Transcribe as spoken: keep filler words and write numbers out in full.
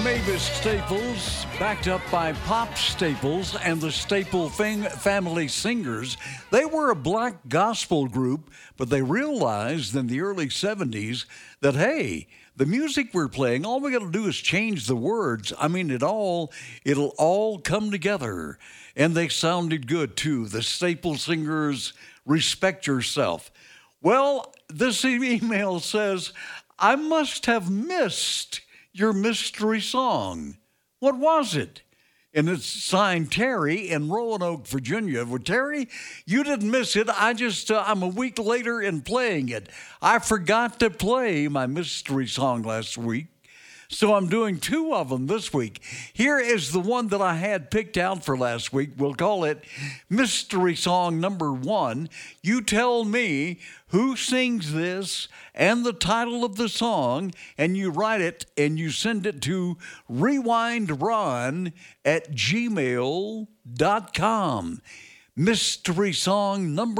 Mavis Staples, backed up by Pop Staples and the Staple Fam- Family Singers. They were a black gospel group, but they realized in the early seventies that, hey, the music we're playing, all we got to do is change the words. I mean, it all, it'll all come together. And they sounded good, too. The Staple Singers, Respect Yourself. Well, this e- email says, I must have missed your mystery song. What was it? And it's signed Terry in Roanoke, Virginia. Well, Terry, you didn't miss it. I just, uh, I'm a week later in playing it. I forgot to play my mystery song last week. So I'm doing two of them this week. Here is the one that I had picked out for last week. We'll call it Mystery Song Number One. You tell me who sings this and the title of the song, and you write it and you send it to rewindron at gmail dot com. Mystery Song Number